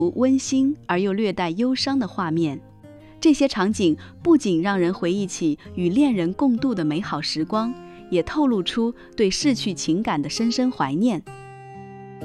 温馨而又略带忧伤的画面。这些场景不仅让人回忆起与恋人共度的美好时光，也透露出对逝去情感的深深怀念。